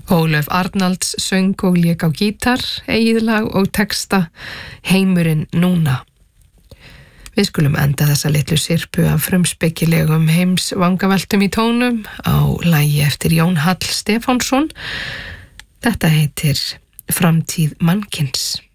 Ólöf Arnalds söng og lék á gítar, eigið lag og texta Heimurinn núna. Við skulum enda þessa litlu sirpu af frumspekilegum heimsvangaveltum í tónum á lagi eftir Jón Hall Stefánsson. Þetta heitir Framtíð mannkyns.